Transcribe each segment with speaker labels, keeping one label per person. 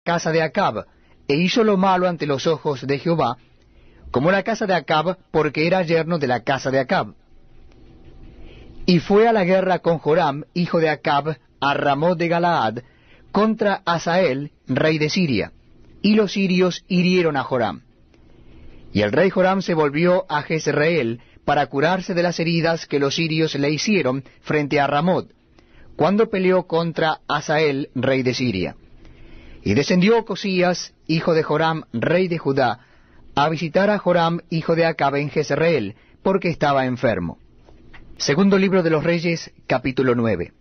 Speaker 1: casa de Acab, e hizo lo malo ante los ojos de Jehová, como la casa de Acab, porque era yerno de la casa de Acab. Y fue a la guerra con Joram, hijo de Acab, a Ramot de Galaad, contra Hazael, rey de Siria, y los sirios hirieron a Joram. Y el rey Joram se volvió a Jezreel para curarse de las heridas que los sirios le hicieron frente a Ramot, cuando peleó contra Hazael, rey de Siria. Y descendió Ocosías, hijo de Joram, rey de Judá, a visitar a Joram, hijo de Acab, en Jezreel, porque estaba enfermo. Segundo libro de los Reyes, capítulo 9.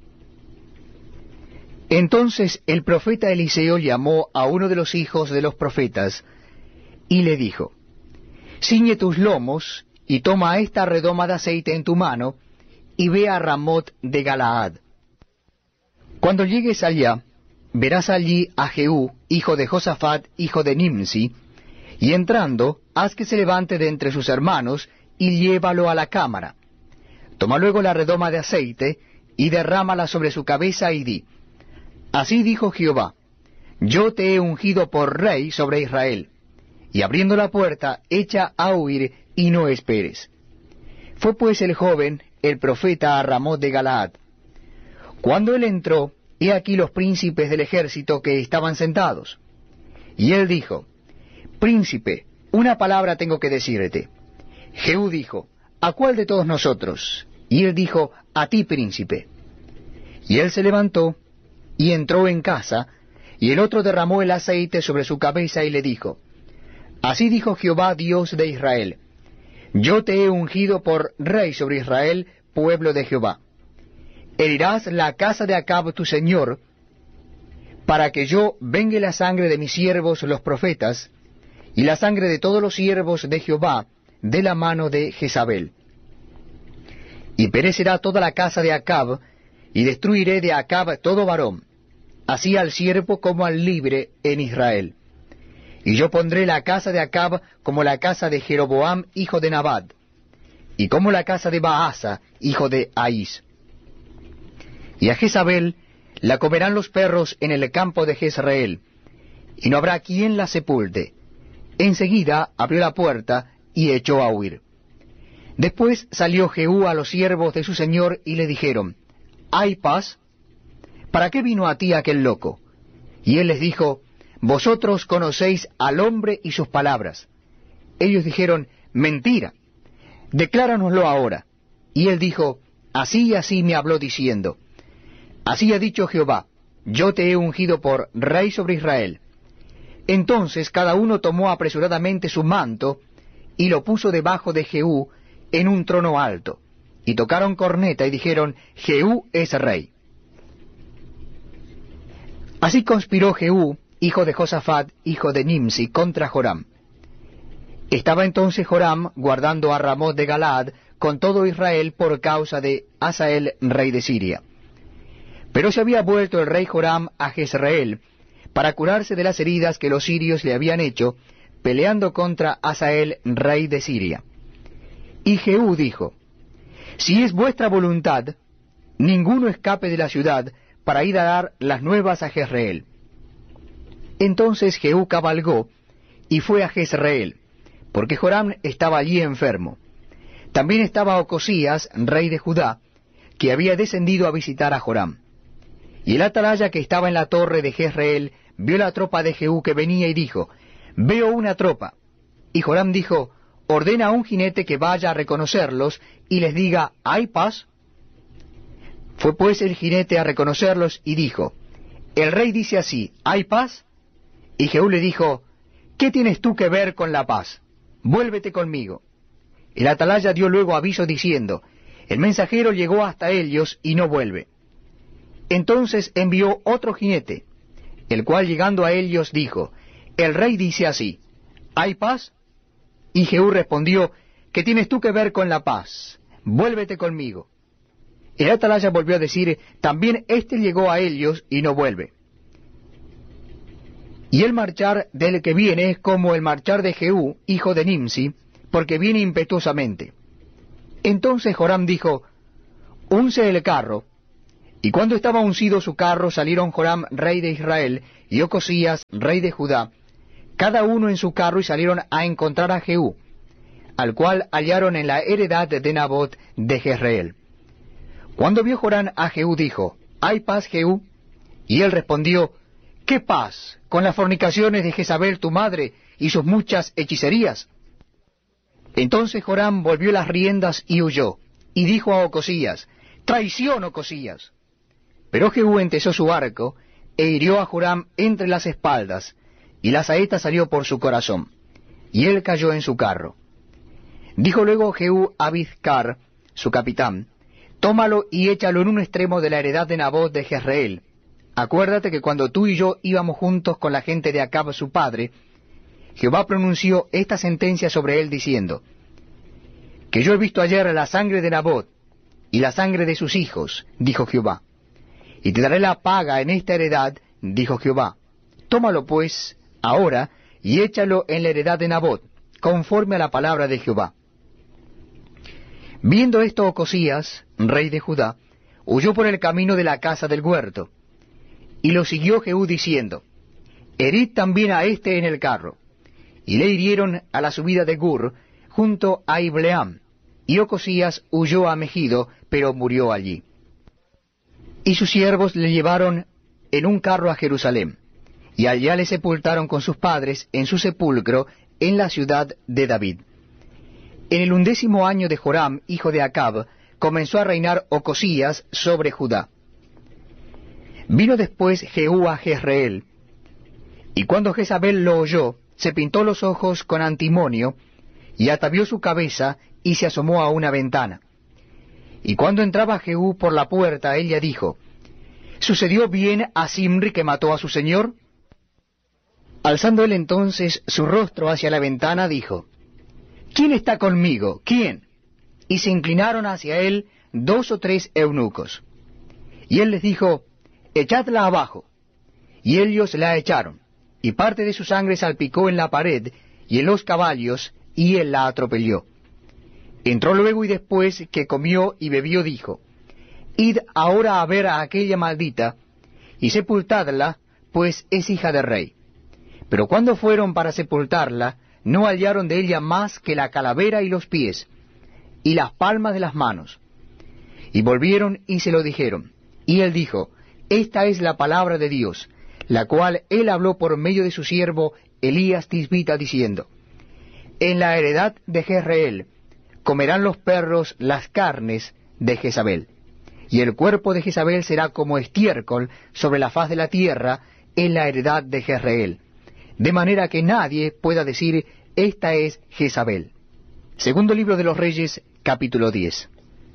Speaker 1: Entonces el profeta Eliseo llamó a uno de los hijos de los profetas, y le dijo, ciñe tus lomos, y toma esta redoma de aceite en tu mano, y ve a Ramot de Galaad. Cuando llegues allá, verás allí a Jehú, hijo de Josafat, hijo de Nimsi, y entrando, haz que se levante de entre sus hermanos, y llévalo a la cámara. Toma luego la redoma de aceite, y derrámala sobre su cabeza, y di, así dijo Jehová, yo te he ungido por rey sobre Israel. Y abriendo la puerta, echa a huir, y no esperes. Fue pues el joven, el profeta, a Ramot de Galaad. Cuando él entró, he aquí los príncipes del ejército que estaban sentados. Y él dijo, príncipe, una palabra tengo que decirte. Jehú dijo, ¿a cuál de todos nosotros? Y él dijo, a ti, príncipe. Y él se levantó, y entró en casa, y el otro derramó el aceite sobre su cabeza, y le dijo, así dijo Jehová, Dios de Israel, yo te he ungido por rey sobre Israel, pueblo de Jehová. Herirás la casa de Acab tu señor, para que yo vengue la sangre de mis siervos los profetas, y la sangre de todos los siervos de Jehová, de la mano de Jezabel. Y perecerá toda la casa de Acab, y destruiré de Acab todo varón, así al siervo como al libre en Israel. Y yo pondré la casa de Acab como la casa de Jeroboam, hijo de Nabat, y como la casa de Baasa, hijo de Ahís. Y a Jezabel la comerán los perros en el campo de Jezreel, y no habrá quien la sepulte. Enseguida abrió la puerta y echó a huir. Después salió Jehú a los siervos de su señor y le dijeron, ¿hay paz? ¿Para qué vino a ti aquel loco? Y él les dijo, vosotros conocéis al hombre y sus palabras. Ellos dijeron, mentira, decláranoslo ahora. Y él dijo, así y así me habló diciendo, así ha dicho Jehová, yo te he ungido por rey sobre Israel. Entonces cada uno tomó apresuradamente su manto, y lo puso debajo de Jehú en un trono alto, y tocaron corneta y dijeron, Jehú es rey. Así conspiró Jehú, hijo de Josafat, hijo de Nimsi, contra Joram. Estaba entonces Joram guardando a Ramot de Galaad con todo Israel por causa de Hazael, rey de Siria. Pero se había vuelto el rey Joram a Jezreel para curarse de las heridas que los sirios le habían hecho, peleando contra Hazael, rey de Siria. Y Jehú dijo, si es vuestra voluntad, ninguno escape de la ciudad para ir a dar las nuevas a Jezreel. Entonces Jehú cabalgó y fue a Jezreel, porque Joram estaba allí enfermo. También estaba Ocosías, rey de Judá, que había descendido a visitar a Joram. Y el atalaya que estaba en la torre de Jezreel vio la tropa de Jehú que venía y dijo, veo una tropa. Y Joram dijo, ordena a un jinete que vaya a reconocerlos y les diga, ¿hay paz? Fue pues el jinete a reconocerlos y dijo, el rey dice así, ¿hay paz? Y Jehú le dijo, ¿qué tienes tú que ver con la paz? Vuélvete conmigo. El atalaya dio luego aviso diciendo, el mensajero llegó hasta ellos y no vuelve. Entonces envió otro jinete, el cual llegando a ellos dijo, el rey dice así, ¿hay paz? Y Jehú respondió, ¿qué tienes tú que ver con la paz? Vuélvete conmigo. El atalaya volvió a decir, también éste llegó a ellos y no vuelve. Y el marchar del que viene es como el marchar de Jehú, hijo de Nimsi, porque viene impetuosamente. Entonces Joram dijo, unce el carro. Y cuando estaba uncido su carro, salieron Joram, rey de Israel, y Ocosías, rey de Judá, cada uno en su carro, y salieron a encontrar a Jehú, al cual hallaron en la heredad de Nabot de Jezreel. Cuando vio Joram a Jehú, dijo: ¿Hay paz, Jehú? Y él respondió: ¿Qué paz con las fornicaciones de Jezabel tu madre y sus muchas hechicerías? Entonces Joram volvió las riendas y huyó, y dijo a Ocosías: ¡Traición, Ocosías! Pero Jehú entesó su arco, e hirió a Joram entre las espaldas, y la saeta salió por su corazón, y él cayó en su carro. Dijo luego Jehú a Bidkar, su capitán: Tómalo y échalo en un extremo de la heredad de Nabot de Jezreel. Acuérdate que cuando tú y yo íbamos juntos con la gente de Acab su padre, Jehová pronunció esta sentencia sobre él diciendo: Que yo he visto ayer la sangre de Nabot y la sangre de sus hijos, dijo Jehová, y te daré la paga en esta heredad, dijo Jehová. Tómalo pues ahora y échalo en la heredad de Nabot, conforme a la palabra de Jehová. Viendo esto, Ocosías, rey de Judá, huyó por el camino de la casa del huerto, y lo siguió Jehú diciendo: Herid también a este en el carro. Y le hirieron a la subida de Gur, junto a Ibleam, y Ocosías huyó a Megido, pero murió allí. Y sus siervos le llevaron en un carro a Jerusalén, y allá le sepultaron con sus padres en su sepulcro en la ciudad de David. En el 11º año de Joram, hijo de Acab, comenzó a reinar Ocosías sobre Judá. Vino después Jehú a Jezreel, y cuando Jezabel lo oyó, se pintó los ojos con antimonio, y atavió su cabeza, y se asomó a una ventana. Y cuando entraba Jehú por la puerta, ella dijo: ¿Sucedió bien a Zimri que mató a su señor? Alzando él entonces su rostro hacia la ventana, dijo: ¿Quién está conmigo? ¿Quién? Y se inclinaron hacia él 2 o 3 eunucos. Y él les dijo: Echadla abajo. Y ellos la echaron, y parte de su sangre salpicó en la pared y en los caballos, y él la atropelló. Entró luego, y después que comió y bebió, dijo: Id ahora a ver a aquella maldita, y sepultadla, pues es hija de rey. Pero cuando fueron para sepultarla, no hallaron de ella más que la calavera y los pies, y las palmas de las manos. Y volvieron y se lo dijeron. Y él dijo: Esta es la palabra de Dios, la cual él habló por medio de su siervo Elías Tisbita, diciendo: En la heredad de Jezreel comerán los perros las carnes de Jezabel, y el cuerpo de Jezabel será como estiércol sobre la faz de la tierra en la heredad de Jezreel, de manera que nadie pueda decir: Esta es Jezabel. Segundo libro de los Reyes, capítulo 10.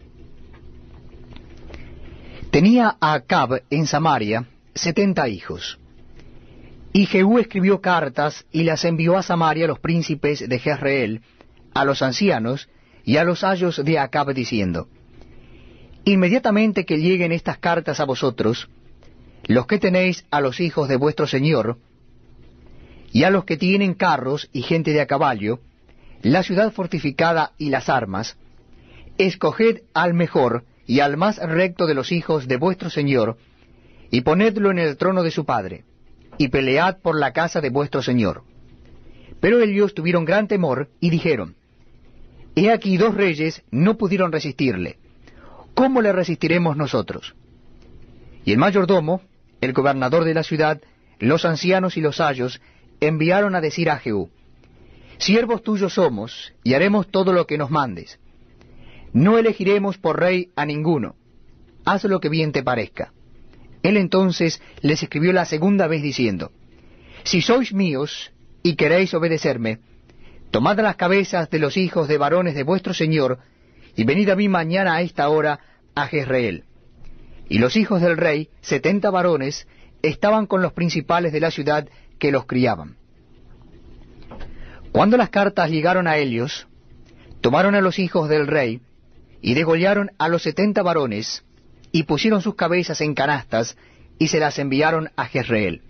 Speaker 1: Tenía a Acab en Samaria 70 hijos. Y Jehú escribió cartas y las envió a Samaria a los príncipes de Jezreel, a los ancianos y a los ayos de Acab, diciendo: Inmediatamente que lleguen estas cartas a vosotros, los que tenéis a los hijos de vuestro señor, y a los que tienen carros y gente de a caballo, la ciudad fortificada y las armas, escoged al mejor y al más recto de los hijos de vuestro señor, y ponedlo en el trono de su padre, y pelead por la casa de vuestro señor. Pero ellos tuvieron gran temor, y dijeron: He aquí 2 reyes no pudieron resistirle. ¿Cómo le resistiremos nosotros? Y el mayordomo, el gobernador de la ciudad, los ancianos y los ayos, enviaron a decir a Jehú: Siervos tuyos somos, y haremos todo lo que nos mandes. No elegiremos por rey a ninguno. Haz lo que bien te parezca. Él entonces les escribió la segunda vez diciendo: Si sois míos y queréis obedecerme, tomad las cabezas de los hijos de varones de vuestro señor, y venid a mí mañana a esta hora a Jezreel. Y los hijos del rey, 70 varones, estaban con los principales de la ciudad que los criaban. Cuando las cartas llegaron a ellos, tomaron a los hijos del rey, y degollaron a los 70 varones, y pusieron sus cabezas en canastas, y se las enviaron a Jezreel.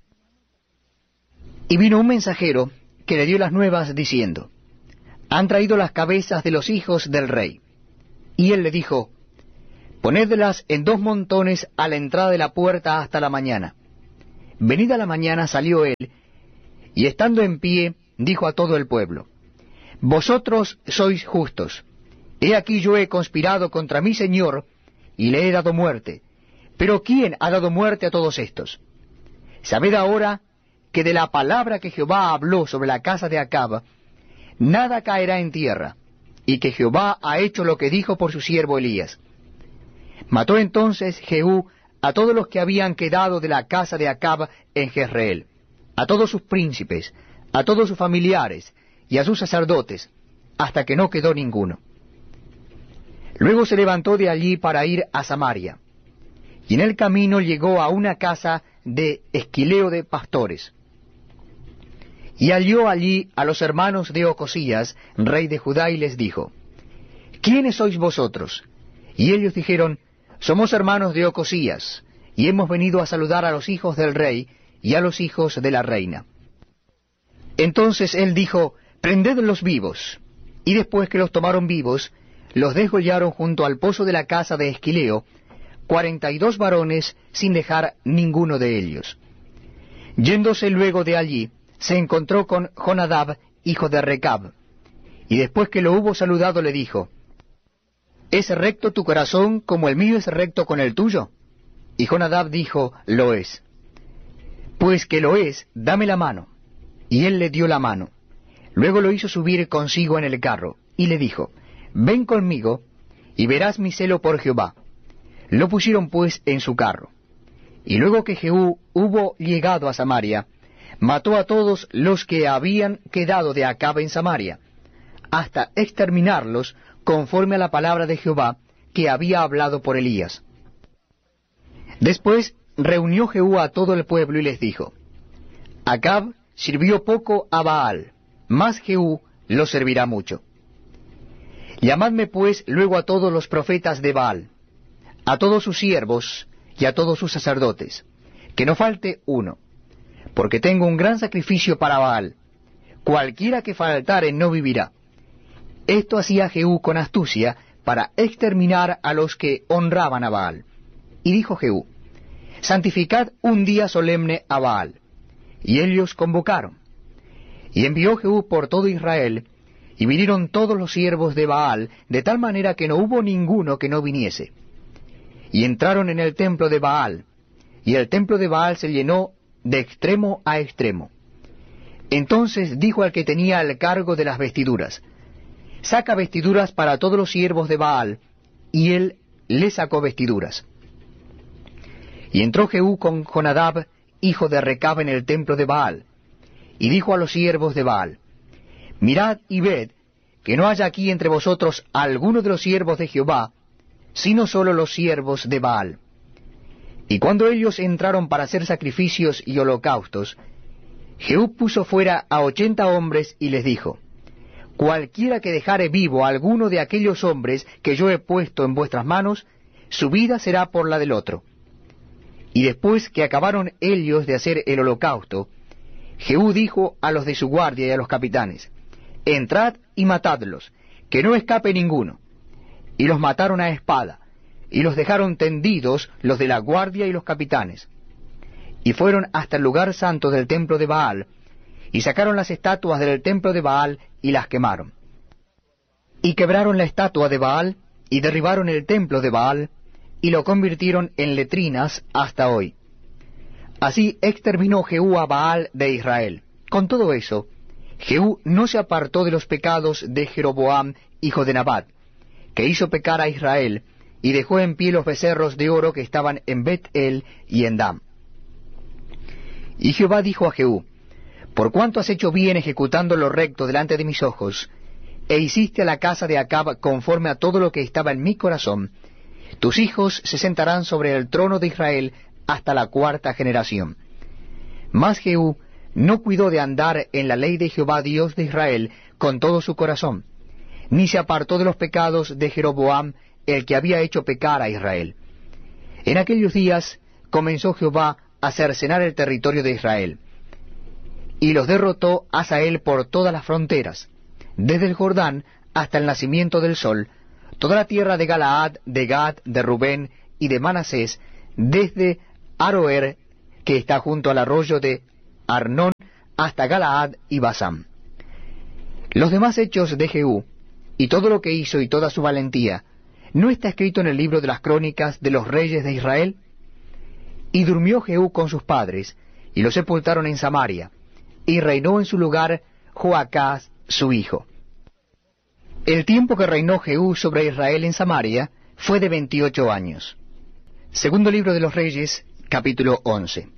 Speaker 1: Y vino un mensajero que le dio las nuevas, diciendo: Han traído las cabezas de los hijos del rey. Y él le dijo: Ponedlas en 2 montones a la entrada de la puerta hasta la mañana. Venida la mañana salió él, y estando en pie, dijo a todo el pueblo: Vosotros sois justos. He aquí yo he conspirado contra mi señor, y le he dado muerte. Pero ¿quién ha dado muerte a todos estos? Sabed ahora que de la palabra que Jehová habló sobre la casa de Acab, nada caerá en tierra, y que Jehová ha hecho lo que dijo por su siervo Elías. Mató entonces Jehú a todos los que habían quedado de la casa de Acab en Jezreel, a todos sus príncipes, a todos sus familiares y a sus sacerdotes, hasta que no quedó ninguno. Luego se levantó de allí para ir a Samaria, y en el camino llegó a una casa de Esquileo de pastores, y halló allí a los hermanos de Ocosías, rey de Judá, y les dijo: ¿Quiénes sois vosotros? Y ellos dijeron: Somos hermanos de Ocosías, y hemos venido a saludar a los hijos del rey y a los hijos de la reina. Entonces él dijo: Prendedlos vivos. Y después que los tomaron vivos, los desgollaron junto al pozo de la casa de Esquileo, 42 varones, sin dejar ninguno de ellos. Yéndose luego de allí, se encontró con Jonadab, hijo de Recab, y después que lo hubo saludado le dijo: ¿Es recto tu corazón como el mío es recto con el tuyo? Y Jonadab dijo: Lo es. Pues que lo es, dame la mano. Y él le dio la mano. Luego lo hizo subir consigo en el carro, y le dijo: Ven conmigo, y verás mi celo por Jehová. Lo pusieron pues en su carro. Y luego que Jehú hubo llegado a Samaria, mató a todos los que habían quedado de Acab en Samaria, hasta exterminarlos, conforme a la palabra de Jehová que había hablado por Elías. Después reunió Jehú a todo el pueblo y les dijo: Acab sirvió poco a Baal, mas Jehú lo servirá mucho. Llamadme pues luego a todos los profetas de Baal, a todos sus siervos y a todos sus sacerdotes, que no falte uno, porque tengo un gran sacrificio para Baal. Cualquiera que faltare no vivirá. Esto hacía Jehú con astucia para exterminar a los que honraban a Baal. Y dijo Jehú: Santificad un día solemne a Baal. Y ellos convocaron. Y envió Jehú por todo Israel, y vinieron todos los siervos de Baal, de tal manera que no hubo ninguno que no viniese. Y entraron en el templo de Baal, y el templo de Baal se llenó de extremo a extremo. Entonces dijo al que tenía el cargo de las vestiduras: Saca vestiduras para todos los siervos de Baal, y él le sacó vestiduras. Y entró Jehú con Jonadab, hijo de Recab, en el templo de Baal, y dijo a los siervos de Baal: Mirad y ved, que no haya aquí entre vosotros alguno de los siervos de Jehová, sino solo los siervos de Baal. Y cuando ellos entraron para hacer sacrificios y holocaustos, Jehú puso fuera a 80 hombres y les dijo: Cualquiera que dejare vivo a alguno de aquellos hombres que yo he puesto en vuestras manos, su vida será por la del otro. Y después que acabaron ellos de hacer el holocausto, Jehú dijo a los de su guardia y a los capitanes: Entrad y matadlos, que no escape ninguno. Y los mataron a espada, y los dejaron tendidos los de la guardia y los capitanes. Y fueron hasta el lugar santo del templo de Baal, y sacaron las estatuas del templo de Baal, y las quemaron. Y quebraron la estatua de Baal, y derribaron el templo de Baal, y lo convirtieron en letrinas hasta hoy. Así exterminó Jehú a Baal de Israel. Con todo eso, Jehú no se apartó de los pecados de Jeroboam, hijo de Nabat, que hizo pecar a Israel, y dejó en pie los becerros de oro que estaban en Bet-el y en Dan. Y Jehová dijo a Jehú: Por cuanto has hecho bien ejecutando lo recto delante de mis ojos, e hiciste a la casa de Acab conforme a todo lo que estaba en mi corazón, tus hijos se sentarán sobre el trono de Israel hasta la 4ª generación. Mas Jehú no cuidó de andar en la ley de Jehová Dios de Israel con todo su corazón, ni se apartó de los pecados de Jeroboam, el que había hecho pecar a Israel. En aquellos días comenzó Jehová a cercenar el territorio de Israel, y los derrotó Hazael por todas las fronteras, desde el Jordán hasta el nacimiento del sol, toda la tierra de Galaad, de Gad, de Rubén y de Manasés, desde Aroer, que está junto al arroyo de Arnón, hasta Galaad y Basán. Los demás hechos de Jehú, y todo lo que hizo y toda su valentía, ¿no está escrito en el libro de las crónicas de los reyes de Israel? Y durmió Jehú con sus padres, y lo sepultaron en Samaria, y reinó en su lugar Joacás su hijo. El tiempo que reinó Jehú sobre Israel en Samaria fue de 28 años. Segundo libro de los Reyes, capítulo 11.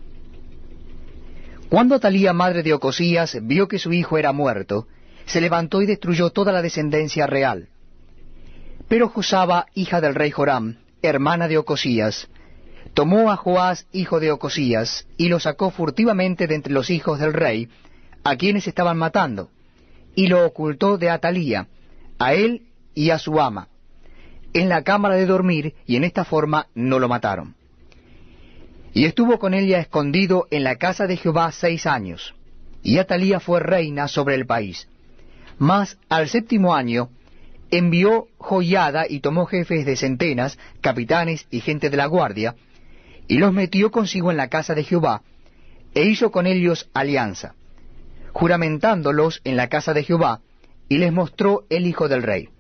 Speaker 1: Cuando Atalía, madre de Ocosías, vio que su hijo era muerto, se levantó y destruyó toda la descendencia real. Pero Josaba, hija del rey Joram, hermana de Ocosías, tomó a Joás, hijo de Ocosías, y lo sacó furtivamente de entre los hijos del rey, a quienes estaban matando, y lo ocultó de Atalía, a él y a su ama, en la cámara de dormir, y en esta forma no lo mataron. Y estuvo con ella escondido en la casa de Jehová 6 años, y Atalía fue reina sobre el país. Mas al 7º año envió Joiada y tomó jefes de centenas, capitanes y gente de la guardia, y los metió consigo en la casa de Jehová, e hizo con ellos alianza, juramentándolos en la casa de Jehová, y les mostró el hijo del rey.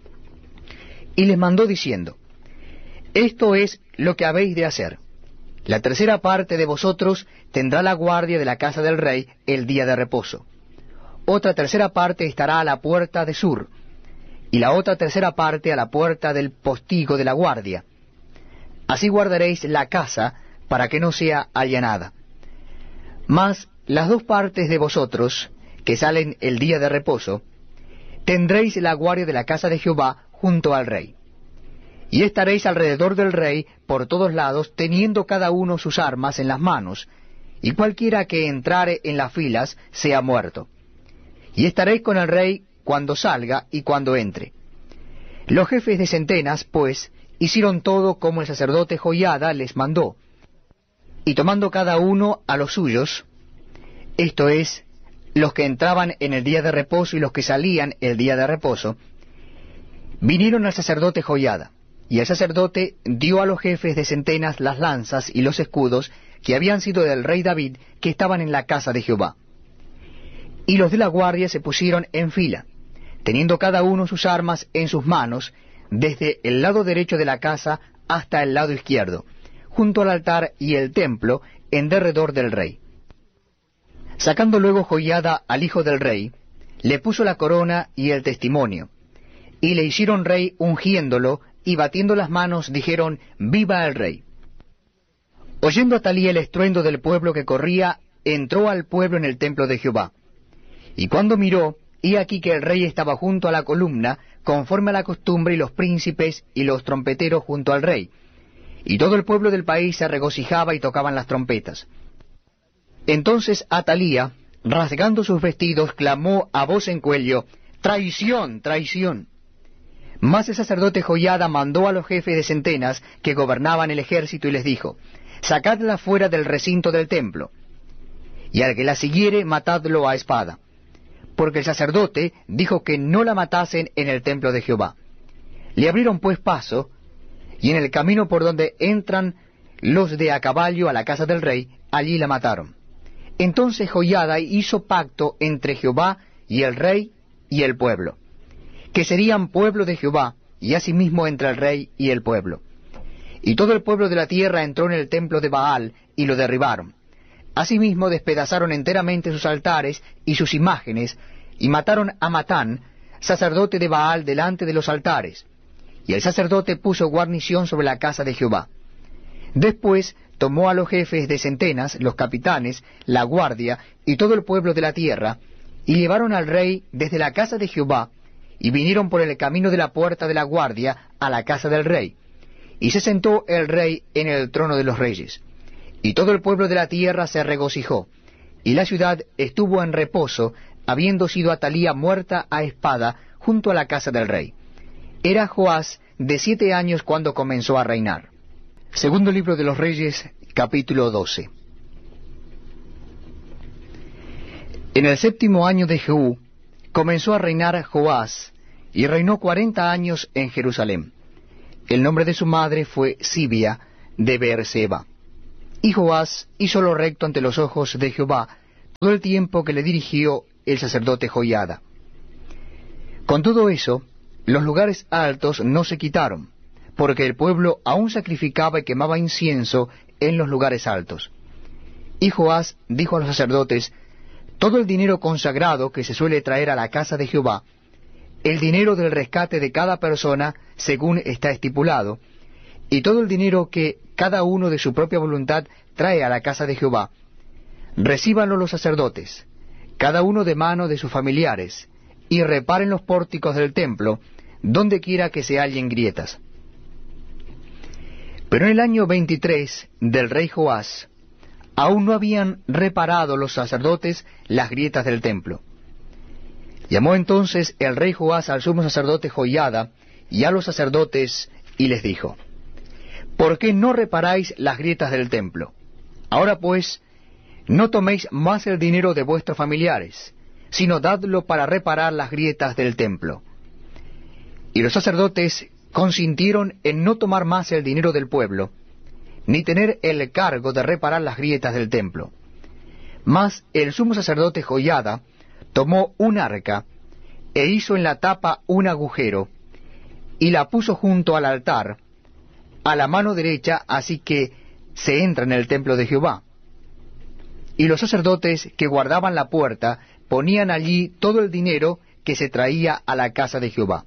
Speaker 1: Y les mandó diciendo: Esto es lo que habéis de hacer. La tercera parte de vosotros tendrá la guardia de la casa del rey el día de reposo. Otra tercera parte estará a la puerta de sur, y la otra tercera parte a la puerta del postigo de la guardia. Así guardaréis la casa, para que no sea allanada. Mas las 2 partes de vosotros, que salen el día de reposo, tendréis la guardia de la casa de Jehová junto al rey. Y estaréis alrededor del rey por todos lados, teniendo cada uno sus armas en las manos, y cualquiera que entrare en las filas sea muerto. Y estaréis con el rey cuando salga y cuando entre. Los jefes de centenas, pues, hicieron todo como el sacerdote Joiada les mandó, y tomando cada uno a los suyos, esto es, los que entraban en el día de reposo y los que salían el día de reposo, vinieron al sacerdote Joiada, y el sacerdote dio a los jefes de centenas las lanzas y los escudos que habían sido del rey David, que estaban en la casa de Jehová. Y los de la guardia se pusieron en fila, teniendo cada uno sus armas en sus manos, desde el lado derecho de la casa hasta el lado izquierdo, junto al altar y el templo, en derredor del rey. Sacando luego Joiada al hijo del rey, le puso la corona y el testimonio, y le hicieron rey ungiéndolo, y batiendo las manos dijeron: ¡Viva el rey! Oyendo Atalía el estruendo del pueblo que corría, entró al pueblo en el templo de Jehová. Y cuando miró, he aquí que el rey estaba junto a la columna, conforme a la costumbre, y los príncipes y los trompeteros junto al rey. Y todo el pueblo del país se regocijaba y tocaban las trompetas. Entonces Atalía, rasgando sus vestidos, clamó a voz en cuello: ¡Traición, traición! Mas el sacerdote Joiada mandó a los jefes de centenas que gobernaban el ejército y les dijo: Sacadla fuera del recinto del templo, y al que la siguiere matadlo a espada. Porque el sacerdote dijo que no la matasen en el templo de Jehová. Le abrieron pues paso, y en el camino por donde entran los de a caballo a la casa del rey, allí la mataron. Entonces Joiada hizo pacto entre Jehová y el rey y el pueblo, que serían pueblo de Jehová, y asimismo entre el rey y el pueblo. Y todo el pueblo de la tierra entró en el templo de Baal, y lo derribaron. Asimismo despedazaron enteramente sus altares y sus imágenes, y mataron a Matán, sacerdote de Baal, delante de los altares. Y el sacerdote puso guarnición sobre la casa de Jehová. Después tomó a los jefes de centenas, los capitanes, la guardia, y todo el pueblo de la tierra, y llevaron al rey desde la casa de Jehová, y vinieron por el camino de la puerta de la guardia a la casa del rey. Y se sentó el rey en el trono de los reyes. Y todo el pueblo de la tierra se regocijó, y la ciudad estuvo en reposo, habiendo sido Atalía muerta a espada junto a la casa del rey. Era Joás de 7 años cuando comenzó a reinar. Segundo libro de los Reyes, capítulo 12. En el 7º año de Jehú, comenzó a reinar Joás, y reinó 40 años en Jerusalén. El nombre de su madre fue Sibia de Beerseba. Y Joás hizo lo recto ante los ojos de Jehová todo el tiempo que le dirigió el sacerdote Joiada. Con todo eso, los lugares altos no se quitaron, porque el pueblo aún sacrificaba y quemaba incienso en los lugares altos. Y Joás dijo a los sacerdotes: todo el dinero consagrado que se suele traer a la casa de Jehová, el dinero del rescate de cada persona según está estipulado, y todo el dinero que cada uno de su propia voluntad trae a la casa de Jehová, recíbanlo los sacerdotes, cada uno de mano de sus familiares, y reparen los pórticos del templo, donde quiera que se hallen grietas. Pero en el año 23 del rey Joás, aún no habían reparado los sacerdotes las grietas del templo. Llamó entonces el rey Joás al sumo sacerdote Joiada y a los sacerdotes, y les dijo: ¿por qué no reparáis las grietas del templo? Ahora pues, no toméis más el dinero de vuestros familiares, sino dadlo para reparar las grietas del templo. Y los sacerdotes consintieron en no tomar más el dinero del pueblo, ni tener el cargo de reparar las grietas del templo. Mas el sumo sacerdote Joiada tomó un arca, e hizo en la tapa un agujero, y la puso junto al altar, a la mano derecha, así que se entra en el templo de Jehová. Y los sacerdotes que guardaban la puerta ponían allí todo el dinero que se traía a la casa de Jehová.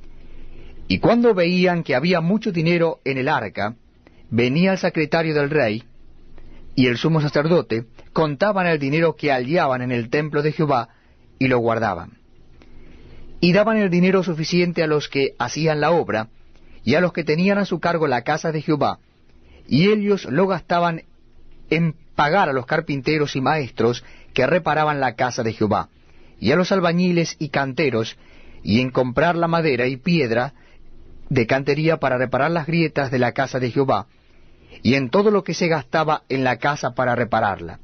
Speaker 1: Y cuando veían que había mucho dinero en el arca, venía el secretario del rey y el sumo sacerdote, contaban el dinero que hallaban en el templo de Jehová, y lo guardaban. Y daban el dinero suficiente a los que hacían la obra, y a los que tenían a su cargo la casa de Jehová, y ellos lo gastaban en pagar a los carpinteros y maestros que reparaban la casa de Jehová, y a los albañiles y canteros, y en comprar la madera y piedra de cantería para reparar las grietas de la casa de Jehová, y en todo lo que se gastaba en la casa para repararla.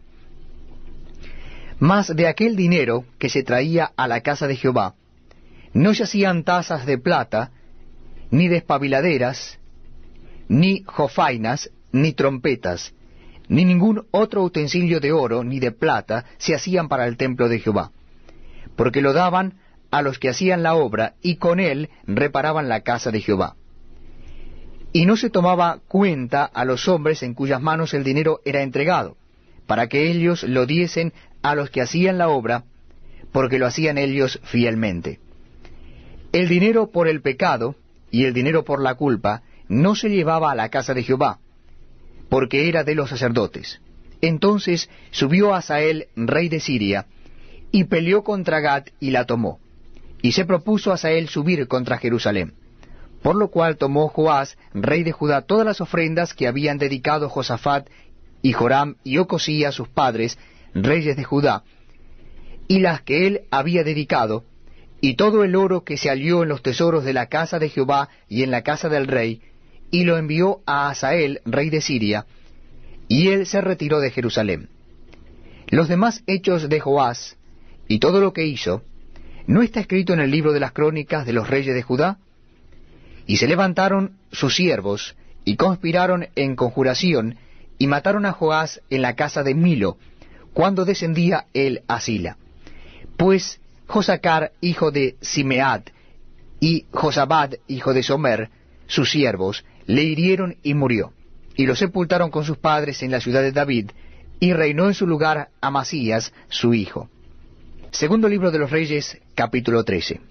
Speaker 1: Mas de aquel dinero que se traía a la casa de Jehová, no se hacían tazas de plata, ni despabiladeras, ni jofainas, ni trompetas, ni ningún otro utensilio de oro ni de plata se hacían para el templo de Jehová, porque lo daban a los que hacían la obra, y con él reparaban la casa de Jehová. Y no se tomaba cuenta a los hombres en cuyas manos el dinero era entregado, para que ellos lo diesen a los que hacían la obra, porque lo hacían ellos fielmente. El dinero por el pecado y el dinero por la culpa no se llevaba a la casa de Jehová, porque era de los sacerdotes. Entonces subió Hazael, rey de Siria, y peleó contra Gat y la tomó. Y se propuso Hazael subir contra Jerusalén. Por lo cual tomó Joás, rey de Judá, todas las ofrendas que habían dedicado Josafat y Joram y Ocosías sus padres, reyes de Judá, y las que él había dedicado, y todo el oro que se halló en los tesoros de la casa de Jehová y en la casa del rey, y lo envió a Hazael, rey de Siria, y él se retiró de Jerusalén. Los demás hechos de Joás, y todo lo que hizo, ¿no está escrito en el libro de las crónicas de los reyes de Judá? Y se levantaron sus siervos, y conspiraron en conjuración, y mataron a Joás en la casa de Milo, cuando descendía él a Sila. Pues Josacar, hijo de Simeat, y Josabad, hijo de Somer, sus siervos, le hirieron y murió, y lo sepultaron con sus padres en la ciudad de David, y reinó en su lugar Amasías, su hijo. Segundo libro de los Reyes, capítulo 13.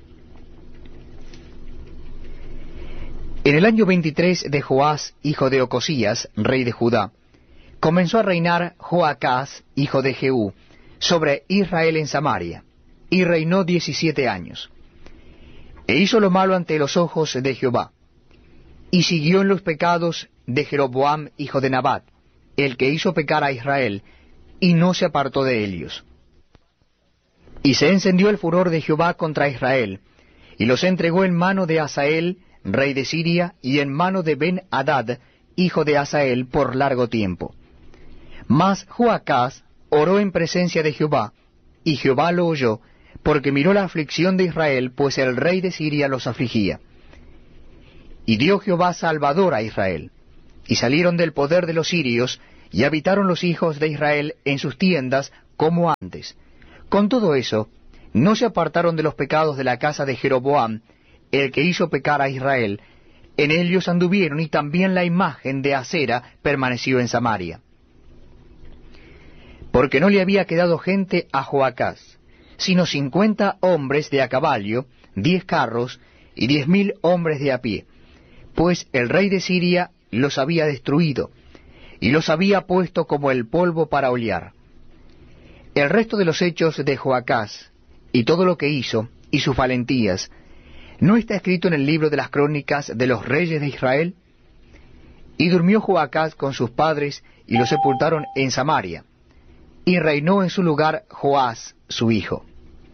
Speaker 1: En el año 23 de Joás, hijo de Ocosías, rey de Judá, comenzó a reinar Joacás, hijo de Jehú, sobre Israel en Samaria, y reinó 17 años. E hizo lo malo ante los ojos de Jehová, y siguió en los pecados de Jeroboam, hijo de Nabat, el que hizo pecar a Israel, y no se apartó de ellos. Y se encendió el furor de Jehová contra Israel, y los entregó en mano de Hazael, rey de Siria, y en mano de Ben-Hadad, hijo de Hazael, por largo tiempo. Mas Joacás oró en presencia de Jehová, y Jehová lo oyó, porque miró la aflicción de Israel, pues el rey de Siria los afligía. Y dio Jehová salvador a Israel, y salieron del poder de los sirios, y habitaron los hijos de Israel en sus tiendas como antes. Con todo eso, no se apartaron de los pecados de la casa de Jeroboam, el que hizo pecar a Israel. En ellos anduvieron, y también la imagen de Acera permaneció en Samaria. Porque no le había quedado gente a Joacás, sino 50 hombres de a caballo, 10 carros, y 10.000 hombres de a pie, pues el rey de Siria los había destruido, y los había puesto como el polvo para hollar. El resto de los hechos de Joacás, y todo lo que hizo, y sus valentías, ¿no está escrito en el libro de las crónicas de los reyes de Israel? Y durmió Joacás con sus padres, y los sepultaron en Samaria, y reinó en su lugar Joás, su hijo.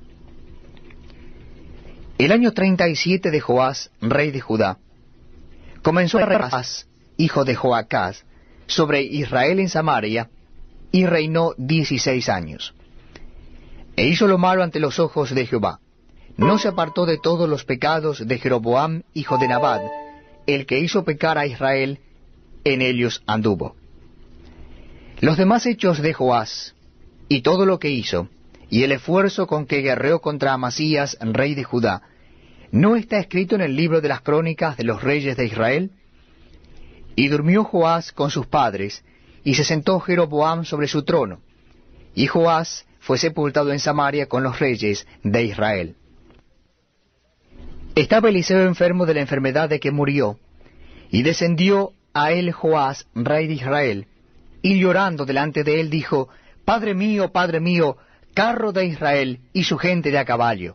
Speaker 1: El año 37 de Joás, rey de Judá, comenzó a reinar Joás, hijo de Joacás, sobre Israel en Samaria, y reinó 16 años. E hizo lo malo ante los ojos de Jehová. No se apartó de todos los pecados de Jeroboam, hijo de Nabat, el que hizo pecar a Israel, en ellos anduvo. Los demás hechos de Joás, y todo lo que hizo, y el esfuerzo con que guerreó contra Amasías, rey de Judá, ¿no está escrito en el libro de las crónicas de los reyes de Israel? Y durmió Joás con sus padres, y se sentó Jeroboam sobre su trono, y Joás fue sepultado en Samaria con los reyes de Israel. Estaba Eliseo enfermo de la enfermedad de que murió, y descendió a él Joás, rey de Israel, y llorando delante de él dijo, Padre mío, carro de Israel y su gente de a caballo.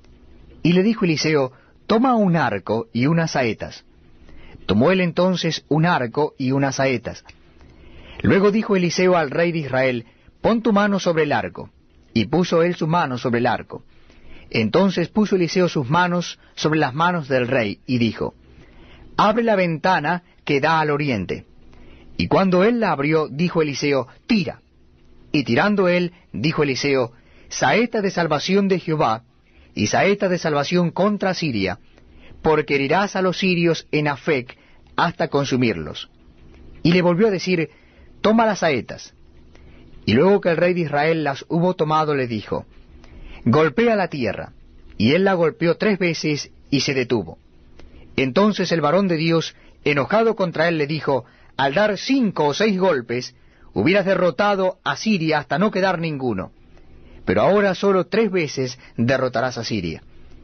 Speaker 1: Y le dijo Eliseo, toma un arco y unas saetas. Tomó él entonces un arco y unas saetas. Luego dijo Eliseo al rey de Israel, pon tu mano sobre el arco. Y puso él su mano sobre el arco. Entonces puso Eliseo sus manos sobre las manos del rey, y dijo, abre la ventana que da al oriente. Y cuando él la abrió, dijo Eliseo, tira. Y tirando él, dijo Eliseo, saeta de salvación de Jehová, y saeta de salvación contra Siria, porque herirás a los sirios en Afec hasta consumirlos. Y le volvió a decir, toma las saetas. Y luego que el rey de Israel las hubo tomado, le dijo, golpea la tierra. Y él la golpeó 3 veces, y se detuvo. Entonces el varón de Dios, enojado contra él, le dijo, al dar 5 o 6 golpes, hubieras derrotado a Siria hasta no quedar ninguno. Pero ahora solo 3 veces derrotarás a Siria.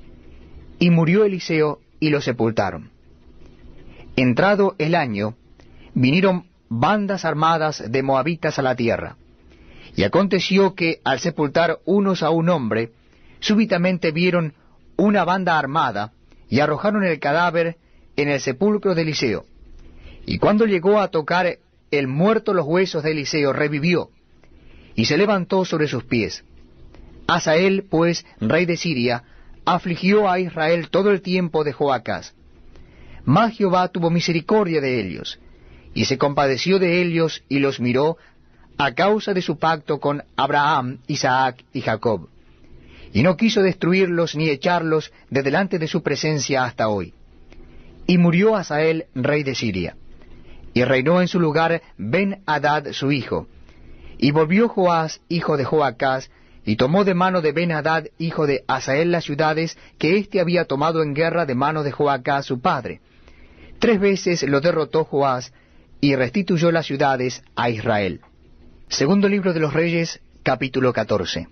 Speaker 1: Y murió Eliseo, y lo sepultaron. Entrado el año, vinieron bandas armadas de moabitas a la tierra. Y aconteció que, al sepultar unos a un hombre, súbitamente vieron una banda armada, y arrojaron el cadáver en el sepulcro de Eliseo. Y cuando llegó a tocar el muerto los huesos de Eliseo, revivió, y se levantó sobre sus pies. Hazael, pues, rey de Siria, afligió a Israel todo el tiempo de Joacás. Mas Jehová tuvo misericordia de ellos, y se compadeció de ellos, y los miró, a causa de su pacto con Abraham, Isaac y Jacob. Y no quiso destruirlos ni echarlos de delante de su presencia hasta hoy. Y murió Hazael, rey de Siria. Y reinó en su lugar Ben-Hadad su hijo. Y volvió Joás, hijo de Joacás, y tomó de mano de Ben-Hadad, hijo de Hazael, las ciudades que éste había tomado en guerra de mano de Joacás su padre. 3 veces lo derrotó Joás, y restituyó las ciudades a Israel. Segundo libro de los Reyes, capítulo 14.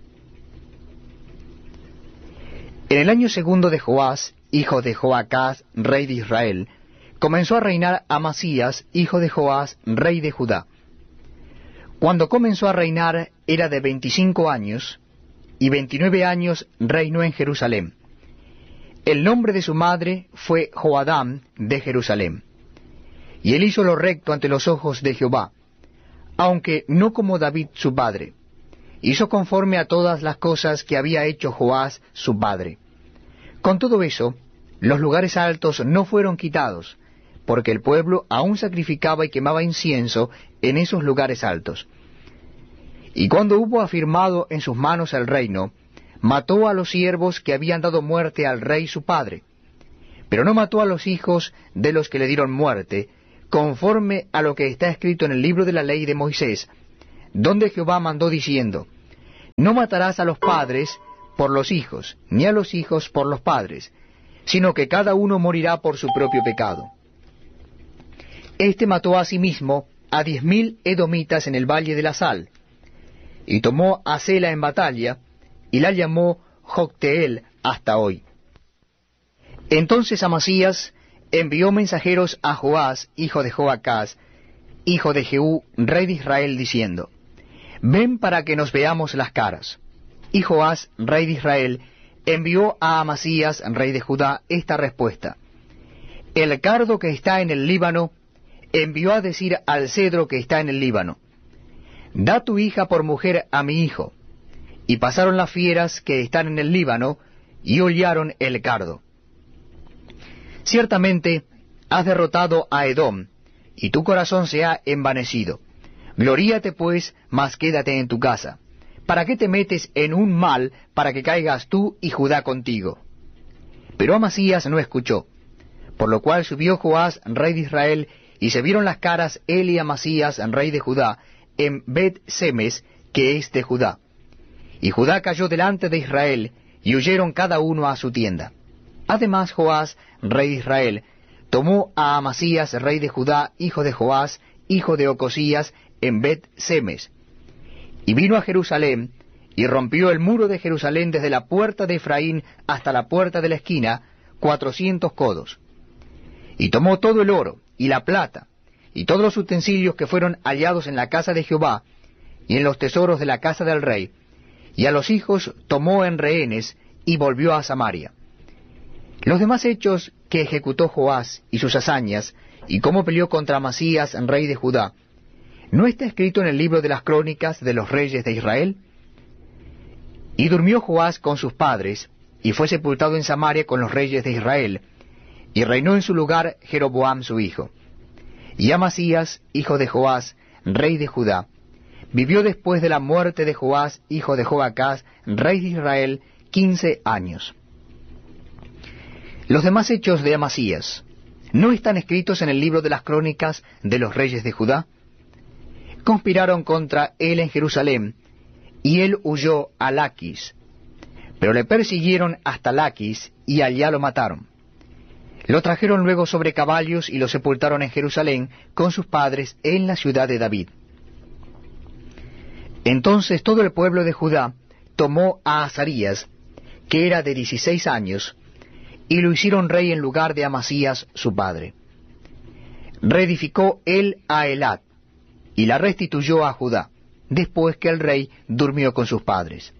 Speaker 1: En el año 2 de Joás, hijo de Joacás, rey de Israel, comenzó a reinar Amasías, hijo de Joás, rey de Judá. Cuando comenzó a reinar era de 25 años, y 29 años reinó en Jerusalén. El nombre de su madre fue Joadam de Jerusalén. Y él hizo lo recto ante los ojos de Jehová, aunque no como David su padre. Hizo conforme a todas las cosas que había hecho Joás su padre. Con todo eso, los lugares altos no fueron quitados, porque el pueblo aún sacrificaba y quemaba incienso en esos lugares altos. Y cuando hubo afirmado en sus manos el reino, mató a los siervos que habían dado muerte al rey su padre, pero no mató a los hijos de los que le dieron muerte, conforme a lo que está escrito en el libro de la ley de Moisés, donde Jehová mandó diciendo, no matarás a los padres por los hijos, ni a los hijos por los padres, sino que cada uno morirá por su propio pecado. Este mató asimismo a 10,000 edomitas en el valle de la Sal, y tomó a Sela en batalla, y la llamó Jocteel hasta hoy. Entonces Amasías envió mensajeros a Joás, hijo de Joacás, hijo de Jehú, rey de Israel, diciendo, ven para que nos veamos las caras. Y Joás, rey de Israel, envió a Amasías, rey de Judá, esta respuesta, el cardo que está en el Líbano envió a decir al cedro que está en el Líbano, da tu hija por mujer a mi hijo. Y pasaron las fieras que están en el Líbano, y hollaron el cardo. Ciertamente has derrotado a Edom, y tu corazón se ha envanecido. Gloríate pues, mas quédate en tu casa. ¿Para qué te metes en un mal para que caigas tú y Judá contigo? Pero Amasías no escuchó, por lo cual subió Joás, rey de Israel, y se vieron las caras él y Amasías, rey de Judá, en Bet-Semes, que es de Judá. Y Judá cayó delante de Israel, y huyeron cada uno a su tienda. Además Joás, rey de Israel, tomó a Amasías, rey de Judá, hijo de Joás, hijo de Ocosías, en Bet-Semes, y vino a Jerusalén, y rompió el muro de Jerusalén desde la puerta de Efraín hasta la puerta de la esquina, 400 codos. Y tomó todo el oro, y la plata, y todos los utensilios que fueron hallados en la casa de Jehová, y en los tesoros de la casa del rey, y a los hijos tomó en rehenes, y volvió a Samaria. Los demás hechos que ejecutó Joás, y sus hazañas, y cómo peleó contra Amasías, rey de Judá, ¿no está escrito en el libro de las crónicas de los reyes de Israel? Y durmió Joás con sus padres, y fue sepultado en Samaria con los reyes de Israel, y reinó en su lugar Jeroboam su hijo. Y Amasías, hijo de Joás, rey de Judá, vivió después de la muerte de Joás, hijo de Joacás, rey de Israel, 15 años. Los demás hechos de Amasías, ¿no están escritos en el libro de las crónicas de los reyes de Judá? Conspiraron contra él en Jerusalén, y él huyó a Laquis, pero le persiguieron hasta Laquis, y allá lo mataron. Lo trajeron luego sobre caballos, y lo sepultaron en Jerusalén con sus padres en la ciudad de David. Entonces todo el pueblo de Judá tomó a Azarías, que era de 16 años, y lo hicieron rey en lugar de Amasías su padre. Reedificó él a Elat, y la restituyó a Judá, después que el rey durmió con sus padres.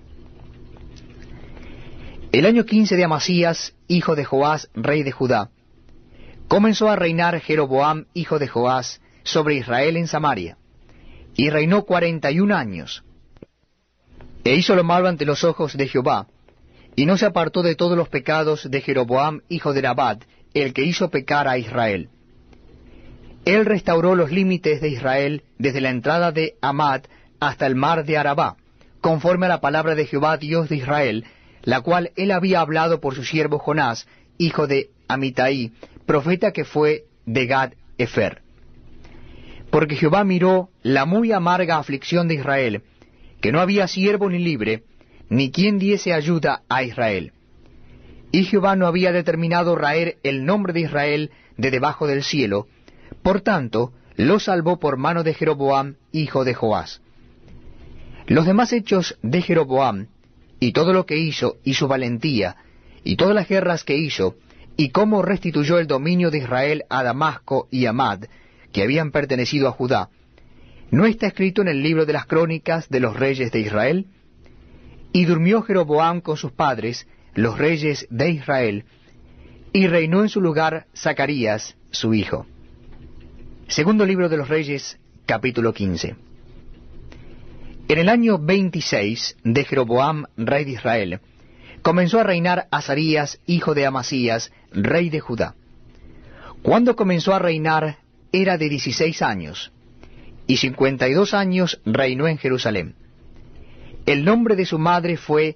Speaker 1: El año 15 de Amasías, hijo de Joás, rey de Judá, comenzó a reinar Jeroboam, hijo de Joás, sobre Israel en Samaria, y reinó 41 años. E hizo lo malo ante los ojos de Jehová, y no se apartó de todos los pecados de Jeroboam, hijo de Nabat, el que hizo pecar a Israel. Él restauró los límites de Israel desde la entrada de Amad hasta el mar de Arabá, conforme a la palabra de Jehová Dios de Israel, la cual él había hablado por su siervo Jonás, hijo de Amitai, profeta que fue de Gad-Efer. Porque Jehová miró la muy amarga aflicción de Israel, que no había siervo ni libre, ni quien diese ayuda a Israel. Y Jehová no había determinado raer el nombre de Israel de debajo del cielo, por tanto, lo salvó por mano de Jeroboam, hijo de Joás. Los demás hechos de Jeroboam, y todo lo que hizo, y su valentía, y todas las guerras que hizo, y cómo restituyó el dominio de Israel a Damasco y Amad, que habían pertenecido a Judá, ¿no está escrito en el libro de las crónicas de los reyes de Israel? Y durmió Jeroboam con sus padres, los reyes de Israel, y reinó en su lugar Zacarías, su hijo. Segundo libro de los Reyes, capítulo 15. En el año 26 de Jeroboam, rey de Israel, comenzó a reinar Azarías, hijo de Amasías, rey de Judá. Cuando comenzó a reinar, era de 16 años, y 52 años reinó en Jerusalén. El nombre de su madre fue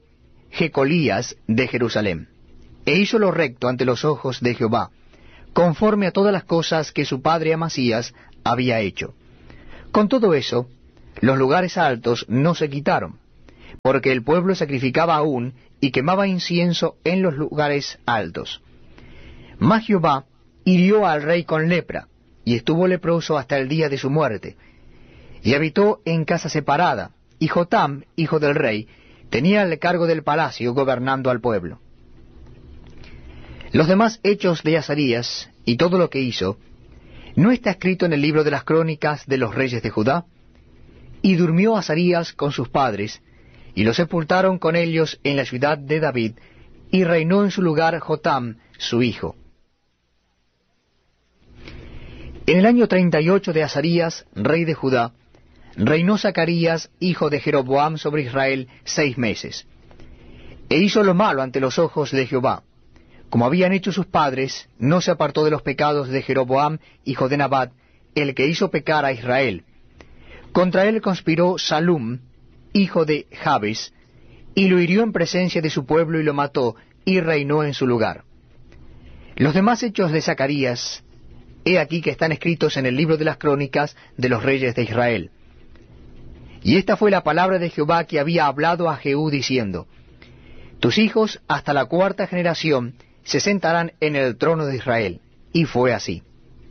Speaker 1: Jecolías de Jerusalén, e hizo lo recto ante los ojos de Jehová, conforme a todas las cosas que su padre Amasías había hecho. Con todo eso, los lugares altos no se quitaron, porque el pueblo sacrificaba aún y quemaba incienso en los lugares altos. Mas Jehová hirió al rey con lepra, y estuvo leproso hasta el día de su muerte, y habitó en casa separada, y Jotam, hijo del rey, tenía el cargo del palacio, gobernando al pueblo. Los demás hechos de Azarías, y todo lo que hizo, ¿no está escrito en el libro de las crónicas de los reyes de Judá? Y durmió Azarías con sus padres, y lo sepultaron con ellos en la ciudad de David, y reinó en su lugar Jotam, su hijo. En el año 38 de Azarías, rey de Judá, reinó Zacarías, hijo de Jeroboam, sobre Israel 6 meses. E hizo lo malo ante los ojos de Jehová. Como habían hecho sus padres, no se apartó de los pecados de Jeroboam, hijo de Nabat, el que hizo pecar a Israel. Contra él conspiró Salum, hijo de Jabes, y lo hirió en presencia de su pueblo y lo mató, y reinó en su lugar. Los demás hechos de Zacarías, he aquí que están escritos en el libro de las crónicas de los reyes de Israel. Y esta fue la palabra de Jehová que había hablado a Jehú, diciendo: Tus hijos hasta la 4ª generación se sentarán en el trono de Israel. Y fue así.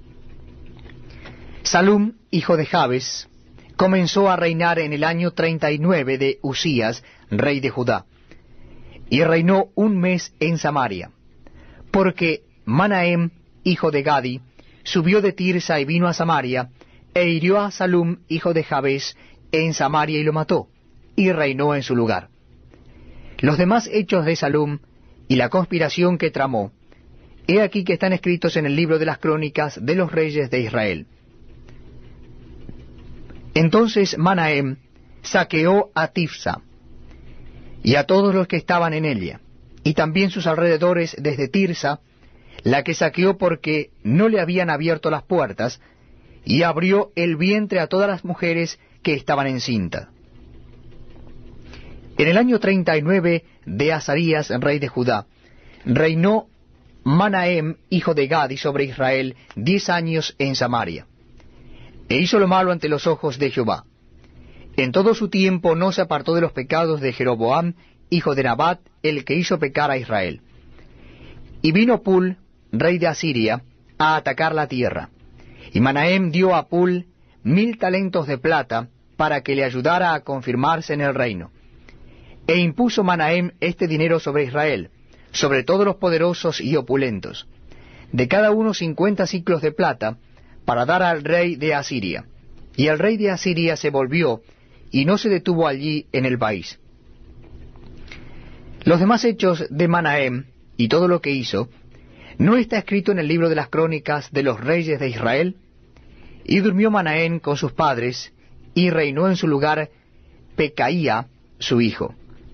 Speaker 1: Salum, hijo de Jabes, comenzó a reinar en el año 39 de Usías, rey de Judá, y reinó 1 mes en Samaria, porque Manahem, hijo de Gadi, subió de Tirsa y vino a Samaria, e hirió a Salum, hijo de Jabes, en Samaria y lo mató, y reinó en su lugar. Los demás hechos de Salum y la conspiración que tramó, he aquí que están escritos en el libro de las crónicas de los reyes de Israel. Entonces Manahem saqueó a Tifsa, y a todos los que estaban en ella, y también sus alrededores desde Tirsa, la que saqueó porque no le habían abierto las puertas, y abrió el vientre a todas las mujeres que estaban encintas. En el año 39 de Azarías, rey de Judá, reinó Manahem, hijo de Gadi, sobre Israel 10 años en Samaria. E hizo lo malo ante los ojos de Jehová. En todo su tiempo no se apartó de los pecados de Jeroboam, hijo de Nabat, el que hizo pecar a Israel. Y vino Pul, rey de Asiria, a atacar la tierra. Y Manahem dio a Pul 1000 talentos de plata, para que le ayudara a confirmarse en el reino. E impuso Manahem este dinero sobre Israel, sobre todos los poderosos y opulentos, de cada uno 50 siclos de plata, para dar al rey de Asiria. Y el rey de Asiria se volvió, y no se detuvo allí en el país. Los demás hechos de Manahem, y todo lo que hizo, ¿no está escrito en el libro de las crónicas de los reyes de Israel? Y durmió Manahem con sus padres, y reinó en su lugar Pecaía, su hijo.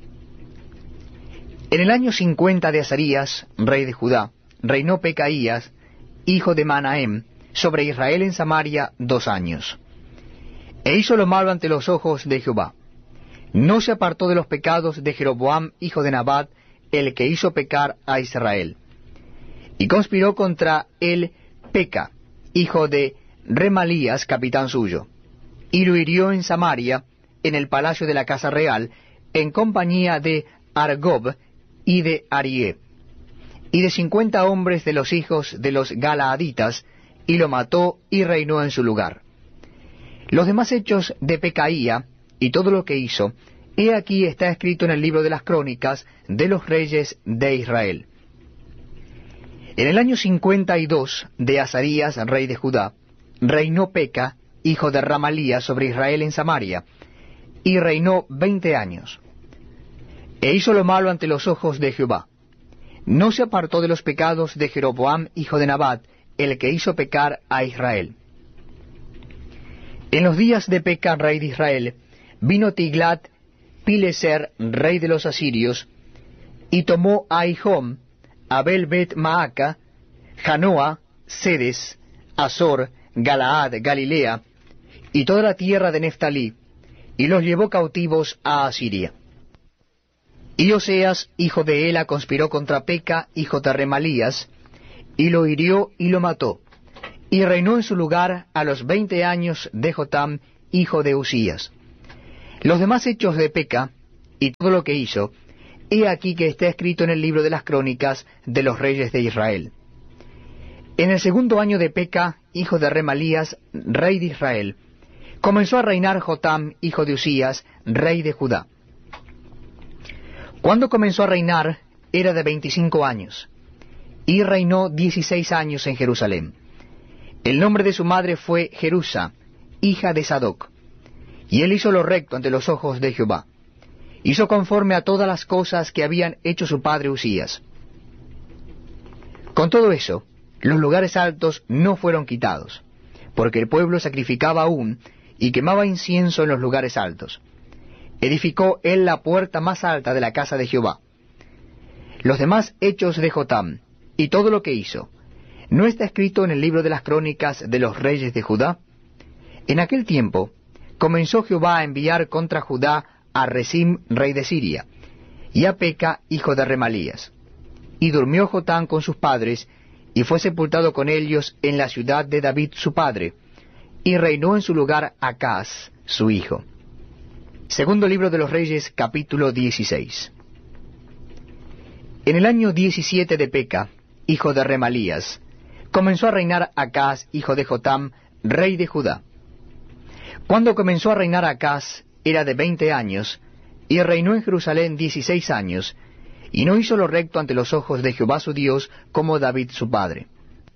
Speaker 1: En el año 50 de Azarías, rey de Judá, reinó Pecaías, hijo de Manahem, sobre Israel en Samaria 2 años. E hizo lo malo ante los ojos de Jehová. No se apartó de los pecados de Jeroboam, hijo de Nabat, el que hizo pecar a Israel. Y conspiró contra él Peca, hijo de Remalías, capitán suyo, y lo hirió en Samaria, en el palacio de la casa real, en compañía de Argob y de Arié, y de 50 hombres de los hijos de los Galaaditas, y lo mató y reinó en su lugar. Los demás hechos de Pecaía, y todo lo que hizo, he aquí está escrito en el libro de las crónicas de los reyes de Israel. En el año 52 de Azarías, rey de Judá, reinó Peca, hijo de Ramalías, sobre Israel en Samaria, y reinó 20 años. E hizo lo malo ante los ojos de Jehová. No se apartó de los pecados de Jeroboam, hijo de Nabat, el que hizo pecar a Israel. En los días de Peca, rey de Israel, vino Tiglat Pileser, rey de los asirios, y tomó a Aijón, Abel Bet Maaca, Janoa, Sedes, Azor, Galaad, Galilea, y toda la tierra de Neftalí, y los llevó cautivos a Asiria. Y Oseas, hijo de Ela, conspiró contra Peca, hijo de Remalías, y lo hirió y lo mató, y reinó en su lugar a los 20 años de Jotam, hijo de Usías. Los demás hechos de Peca, y todo lo que hizo, he aquí que está escrito en el libro de las crónicas de los reyes de Israel. En el segundo año de Peca, hijo de Remalías, rey de Israel, comenzó a reinar Jotam, hijo de Usías, rey de Judá. Cuando comenzó a reinar, era de 25 años, y reinó 16 años en Jerusalén. El nombre de su madre fue Jerusa, hija de Sadoc, y él hizo lo recto ante los ojos de Jehová. Hizo conforme a todas las cosas que habían hecho su padre Usías. Con todo eso, los lugares altos no fueron quitados, porque el pueblo sacrificaba aún y quemaba incienso en los lugares altos. Edificó él la puerta más alta de la casa de Jehová. Los demás hechos de Jotam, y todo lo que hizo, ¿no está escrito en el libro de las crónicas de los reyes de Judá? En aquel tiempo comenzó Jehová a enviar contra Judá a Rezim, rey de Siria, y a Peca, hijo de Remalías. Y durmió Jotam con sus padres, y fue sepultado con ellos en la ciudad de David su padre, y reinó en su lugar Acaz, su hijo. Segundo libro de los Reyes, capítulo 16. En el año 17 de Peca, hijo de Remalías, comenzó a reinar Acaz, hijo de Jotam, rey de Judá. Cuando comenzó a reinar Acaz, era de 20 años, y reinó en Jerusalén 16 años, y no hizo lo recto ante los ojos de Jehová su Dios, como David su padre.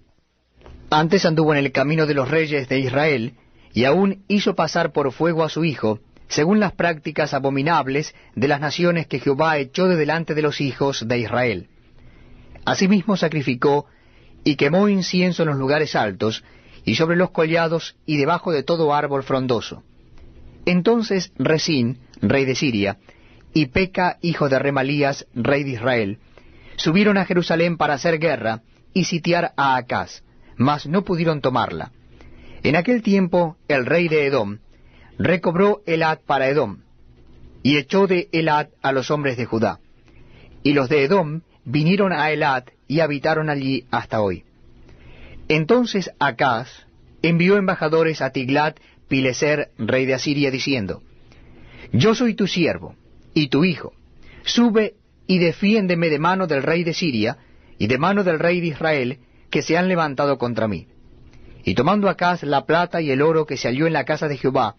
Speaker 1: Antes anduvo en el camino de los reyes de Israel, y aún hizo pasar por fuego a su hijo, según las prácticas abominables de las naciones que Jehová echó de delante de los hijos de Israel. Asimismo sacrificó y quemó incienso en los lugares altos, y sobre los collados, y debajo de todo árbol frondoso. Entonces Rezín, rey de Siria, y Peca, hijo de Remalías, rey de Israel, subieron a Jerusalén para hacer guerra y sitiar a Acaz, mas no pudieron tomarla. En aquel tiempo el rey de Edom recobró Elat para Edom, y echó de Elat a los hombres de Judá. Y los de Edom vinieron a Elat y habitaron allí hasta hoy. Entonces Acaz envió embajadores a Tiglat-Pileser, rey de Asiria, diciendo: Yo soy tu siervo y tu hijo, sube y defiéndeme de mano del rey de Siria y de mano del rey de Israel, que se han levantado contra mí. Y tomando Acaz la plata y el oro que se halló en la casa de Jehová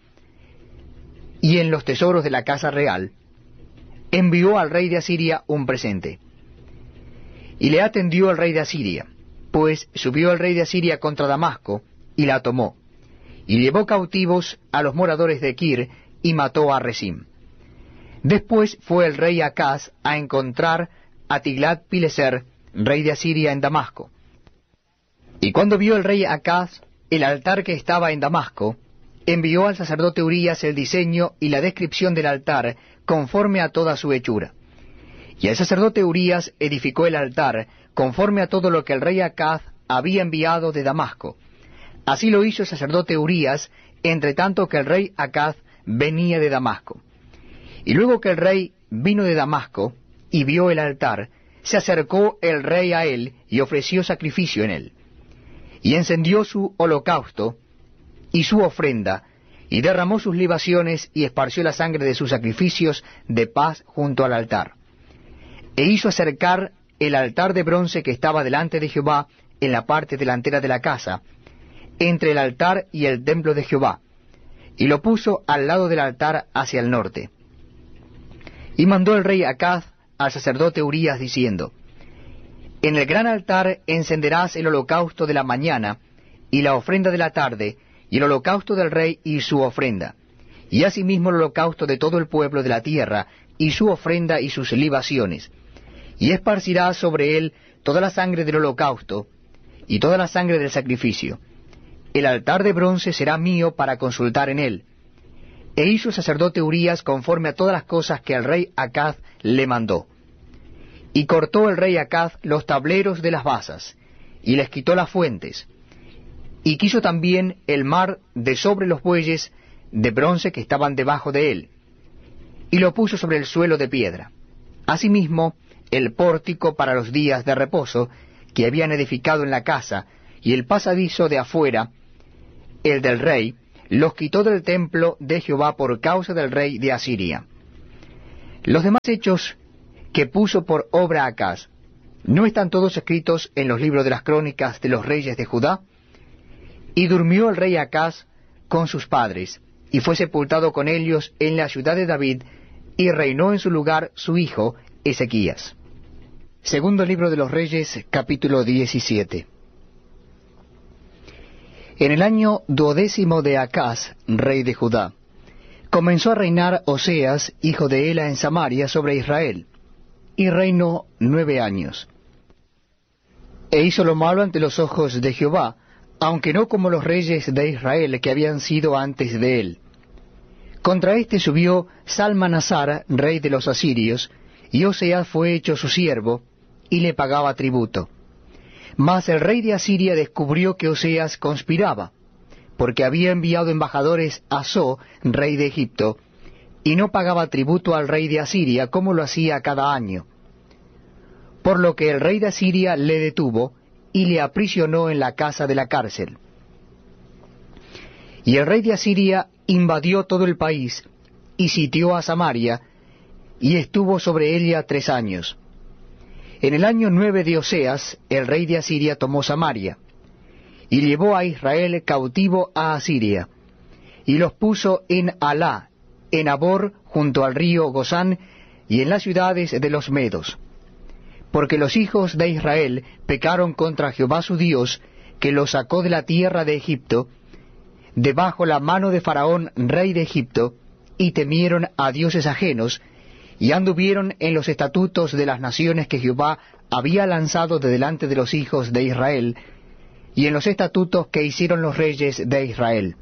Speaker 1: y en los tesoros de la casa real, envió al rey de Asiria un presente. Y le atendió el rey de Asiria, pues subió el rey de Asiria contra Damasco, y la tomó, y llevó cautivos a los moradores de Kir, y mató a Rezim. Después fue el rey Acaz a encontrar a Tiglat-Pileser, rey de Asiria, en Damasco. Y cuando vio el rey Acaz el altar que estaba en Damasco, envió al sacerdote Urías el diseño y la descripción del altar, conforme a toda su hechura. Y el sacerdote Urías edificó el altar, conforme a todo lo que el rey Acaz había enviado de Damasco. Así lo hizo el sacerdote Urías, entre tanto que el rey Acaz venía de Damasco. Y luego que el rey vino de Damasco y vio el altar, se acercó el rey a él y ofreció sacrificio en él. Y encendió su holocausto y su ofrenda, y derramó sus libaciones y esparció la sangre de sus sacrificios de paz junto al altar. E hizo acercar el altar de bronce que estaba delante de Jehová en la parte delantera de la casa, entre el altar y el templo de Jehová, y lo puso al lado del altar hacia el norte. Y mandó el rey Acaz al sacerdote Urías diciendo: En el gran altar encenderás el holocausto de la mañana, y la ofrenda de la tarde, y el holocausto del rey y su ofrenda, y asimismo el holocausto de todo el pueblo de la tierra, y su ofrenda y sus libaciones. Y esparcirás sobre él toda la sangre del holocausto, y toda la sangre del sacrificio. El altar de bronce será mío para consultar en él. E hizo el sacerdote Urías conforme a todas las cosas que el rey Acaz le mandó. Y cortó el rey Acaz los tableros de las basas, y les quitó las fuentes, y quiso también el mar de sobre los bueyes de bronce que estaban debajo de él, y lo puso sobre el suelo de piedra. Asimismo, el pórtico para los días de reposo, que habían edificado en la casa, y el pasadizo de afuera, el del rey, los quitó del templo de Jehová por causa del rey de Asiria. Los demás hechos que puso por obra Acaz, ¿no están todos escritos en los libros de las crónicas de los reyes de Judá? Y durmió el rey Acaz con sus padres, y fue sepultado con ellos en la ciudad de David, y reinó en su lugar su hijo Ezequías. Segundo libro de los Reyes, capítulo 17. En el año 12 de Acaz, rey de Judá, comenzó a reinar Oseas, hijo de Ela, en Samaria, sobre Israel, y reinó 9 años. E hizo lo malo ante los ojos de Jehová, aunque no como los reyes de Israel que habían sido antes de él. Contra éste subió Salmanasar, rey de los asirios, y Oseas fue hecho su siervo, y le pagaba tributo. Mas el rey de Asiria descubrió que Oseas conspiraba, porque había enviado embajadores a So, rey de Egipto, y no pagaba tributo al rey de Asiria como lo hacía cada año. Por lo que el rey de Asiria le detuvo, y le aprisionó en la casa de la cárcel. Y el rey de Asiria invadió todo el país, y sitió a Samaria, y estuvo sobre ella 3 años. En el año 9 de Oseas, el rey de Asiria tomó Samaria, y llevó a Israel cautivo a Asiria, y los puso en Alá, en Abor, junto al río Gozán, y en las ciudades de los medos. Porque los hijos de Israel pecaron contra Jehová su Dios, que los sacó de la tierra de Egipto, debajo la mano de Faraón, rey de Egipto, y temieron a dioses ajenos, y anduvieron en los estatutos de las naciones que Jehová había lanzado de delante de los hijos de Israel, y en los estatutos que hicieron los reyes de Israel.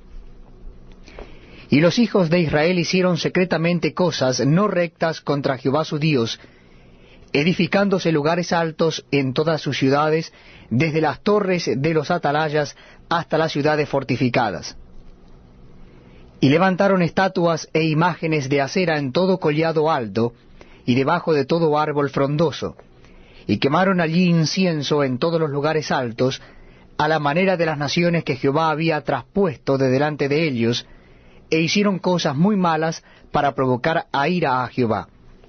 Speaker 1: Y los hijos de Israel hicieron secretamente cosas no rectas contra Jehová su Dios, edificándose lugares altos en todas sus ciudades, desde las torres de los atalayas hasta las ciudades fortificadas. Y levantaron estatuas e imágenes de acera en todo collado alto, y debajo de todo árbol frondoso, y quemaron allí incienso en todos los lugares altos, a la manera de las naciones que Jehová había traspuesto de delante de ellos, e hicieron cosas muy malas para provocar a ira a Jehová.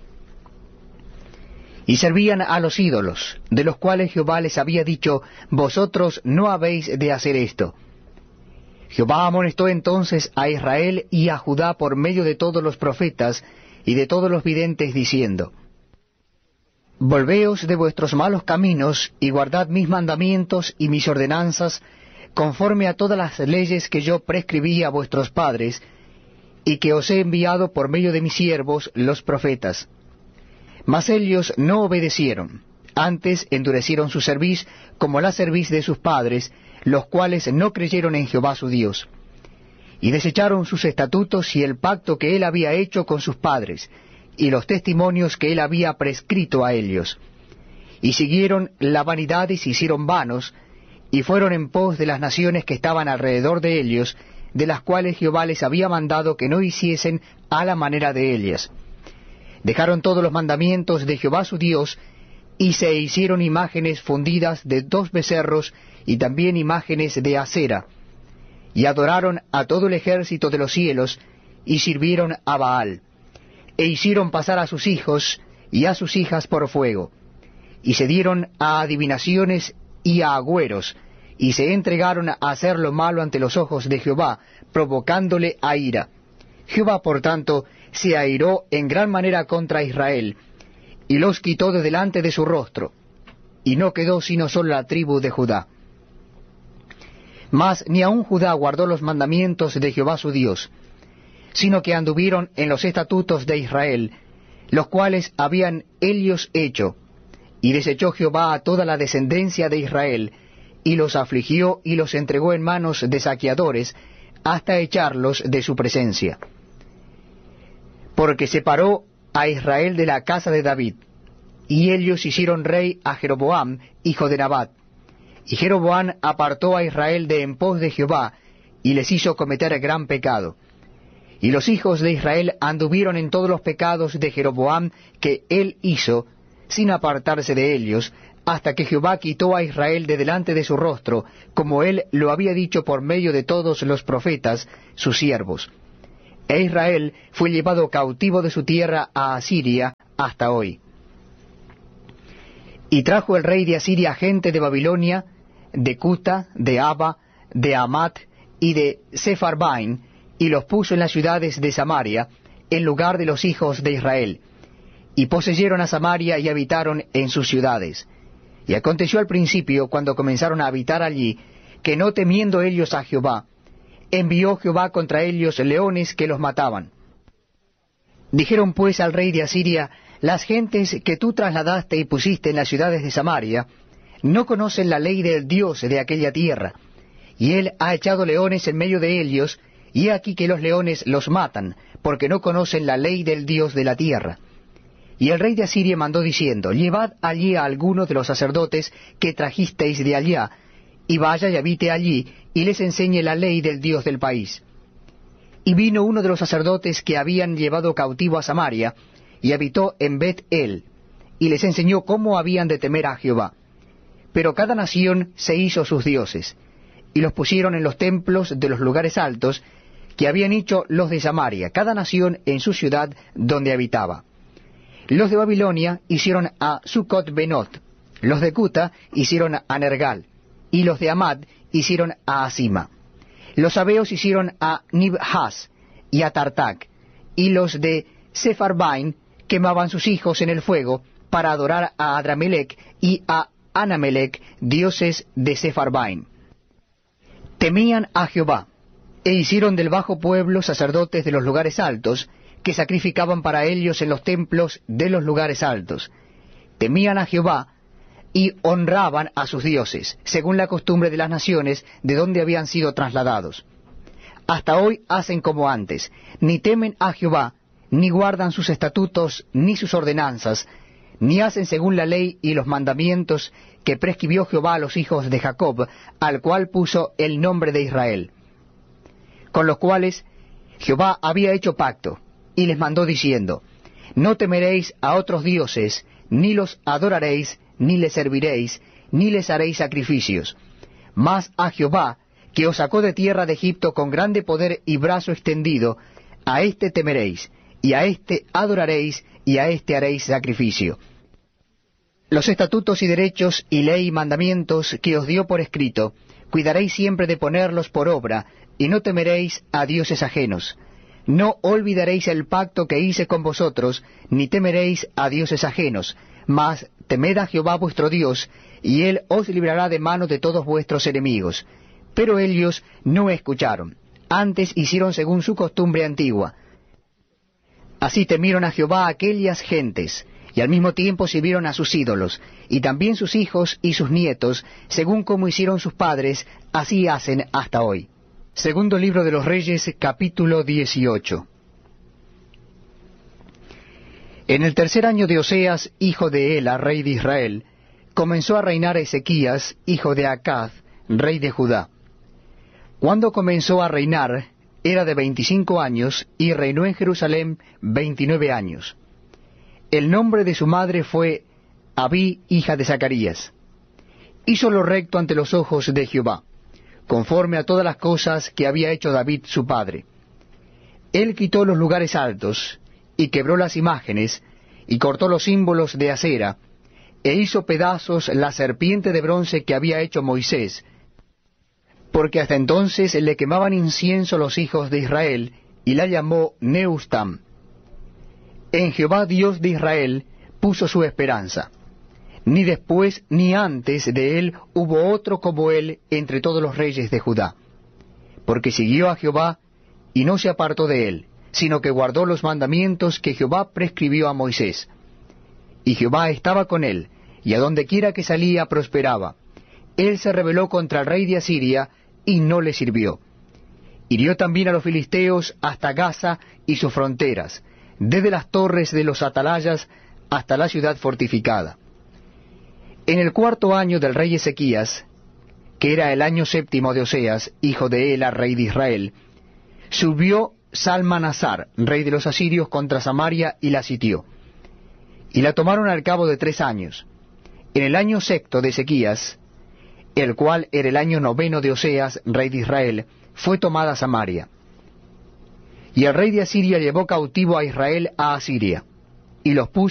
Speaker 1: Y servían a los ídolos, de los cuales Jehová les había dicho, vosotros no habéis de hacer esto. Jehová amonestó entonces a Israel y a Judá por medio de todos los profetas y de todos los videntes, diciendo, volveos de vuestros malos caminos, y guardad mis mandamientos y mis ordenanzas, conforme a todas las leyes que yo prescribí a vuestros padres, y que os he enviado por medio de mis siervos los profetas. Mas ellos no obedecieron, antes endurecieron su cerviz como la cerviz de sus padres, los cuales no creyeron en Jehová su Dios. Y desecharon sus estatutos y el pacto que él había hecho con sus padres, y los testimonios que él había prescrito a ellos. Y siguieron la vanidad y se hicieron vanos, y fueron en pos de las naciones que estaban alrededor de ellos, de las cuales Jehová les había mandado que no hiciesen a la manera de ellas. Dejaron todos los mandamientos de Jehová su Dios, y se hicieron imágenes fundidas de 2 becerros, y también imágenes de acera, y adoraron a todo el ejército de los cielos, y sirvieron a Baal, e hicieron pasar a sus hijos y a sus hijas por fuego, y se dieron a adivinaciones y a agüeros, y se entregaron a hacer lo malo ante los ojos de Jehová, provocándole a ira. Jehová, por tanto, se airó en gran manera contra Israel, y los quitó de delante de su rostro, y no quedó sino solo la tribu de Judá. Mas ni aun Judá guardó los mandamientos de Jehová su Dios, sino que anduvieron en los estatutos de Israel, los cuales habían ellos hecho, y desechó Jehová a toda la descendencia de Israel, y los afligió y los entregó en manos de saqueadores, hasta echarlos de su presencia. Porque separó a Israel de la casa de David, y ellos hicieron rey a Jeroboam, hijo de Nabat. Y Jeroboam apartó a Israel de en pos de Jehová, y les hizo cometer gran pecado. Y los hijos de Israel anduvieron en todos los pecados de Jeroboam que él hizo, sin apartarse de ellos, hasta que Jehová quitó a Israel de delante de su rostro, como él lo había dicho por medio de todos los profetas, sus siervos. E Israel fue llevado cautivo de su tierra a Asiria hasta hoy. Y trajo el rey de Asiria gente de Babilonia, de Cuta, de Aba, de Amat y de Sepharvaim, y los puso en las ciudades de Samaria, en lugar de los hijos de Israel. Y poseyeron a Samaria y habitaron en sus ciudades. Y aconteció al principio, cuando comenzaron a habitar allí, que no temiendo ellos a Jehová, envió Jehová contra ellos leones que los mataban. Dijeron pues al rey de Asiria: las gentes que tú trasladaste y pusiste en las ciudades de Samaria, no conocen la ley del Dios de aquella tierra, y él ha echado leones en medio de ellos, y he aquí que los leones los matan, porque no conocen la ley del Dios de la tierra. Y el rey de Asiria mandó diciendo: llevad allí a alguno de los sacerdotes que trajisteis de allá, y vaya y habite allí, y les enseñe la ley del Dios del país. Y vino uno de los sacerdotes que habían llevado cautivo a Samaria, y habitó en Bet-el, y les enseñó cómo habían de temer a Jehová. Pero cada nación se hizo sus dioses, y los pusieron en los templos de los lugares altos, que habían hecho los de Samaria, cada nación en su ciudad donde habitaba. Los de Babilonia hicieron a Sucot-Benot, los de Cuta hicieron a Nergal, y los de Amad hicieron a Asima. Los sabeos hicieron a Nibhaz y a Tartac, y los de Sepharvaim quemaban sus hijos en el fuego para adorar a Adramelech y a Anamelech, dioses de Sepharvaim. Temían a Jehová, e hicieron del bajo pueblo sacerdotes de los lugares altos, que sacrificaban para ellos en los templos de los lugares altos. Temían a Jehová, y honraban a sus dioses, según la costumbre de las naciones de donde habían sido trasladados. Hasta hoy hacen como antes, ni temen a Jehová, ni guardan sus estatutos, ni sus ordenanzas, ni hacen según la ley y los mandamientos que prescribió Jehová a los hijos de Jacob, al cual puso el nombre de Israel, con los cuales Jehová había hecho pacto, y les mandó diciendo: no temeréis a otros dioses, ni los adoraréis, ni les serviréis, ni les haréis sacrificios. Mas a Jehová, que os sacó de tierra de Egipto con grande poder y brazo extendido, a éste temeréis, y a éste adoraréis, y a éste haréis sacrificio. Los estatutos y derechos y ley y mandamientos que os dio por escrito, cuidaréis siempre de ponerlos por obra, y no temeréis a dioses ajenos. No olvidaréis el pacto que hice con vosotros, ni temeréis a dioses ajenos, mas temed a Jehová vuestro Dios, y él os librará de mano de todos vuestros enemigos. Pero ellos no escucharon, antes hicieron según su costumbre antigua. Así temieron a Jehová aquellas gentes, y al mismo tiempo sirvieron a sus ídolos, y también sus hijos y sus nietos, según como hicieron sus padres, así hacen hasta hoy. Segundo libro de los Reyes, capítulo 18. En el tercer año de Oseas, hijo de Ela, rey de Israel, comenzó a reinar Ezequías, hijo de Acaz, rey de Judá. Cuando comenzó a reinar, era de 25 años, y reinó en Jerusalén 29 años. El nombre de su madre fue Abí, hija de Zacarías. Hizo lo recto ante los ojos de Jehová, conforme a todas las cosas que había hecho David su padre. Él quitó los lugares altos, y quebró las imágenes, y cortó los símbolos de acera, e hizo pedazos la serpiente de bronce que había hecho Moisés, porque hasta entonces le quemaban incienso los hijos de Israel, y la llamó Neustam. En Jehová Dios de Israel puso su esperanza. Ni después ni antes de él hubo otro como él entre todos los reyes de Judá. Porque siguió a Jehová, y no se apartó de él, sino que guardó los mandamientos que Jehová prescribió a Moisés. Y Jehová estaba con él, y a donde quiera que salía prosperaba. Él se rebeló contra el rey de Asiria, y no le sirvió. Hirió también a los filisteos hasta Gaza y sus fronteras, desde las torres de los atalayas hasta la ciudad fortificada. En el cuarto año del rey Ezequías, que era el año séptimo de Oseas, hijo de Ela, rey de Israel, subió Salmanasar, rey de los asirios, contra Samaria y la sitió. Y la tomaron al cabo de 3 años. En el año 6º de Ezequías, el cual era el año 9º de Oseas, rey de Israel, fue tomada Samaria. Y el rey de Asiria llevó cautivo a Israel a Asiria, y los puso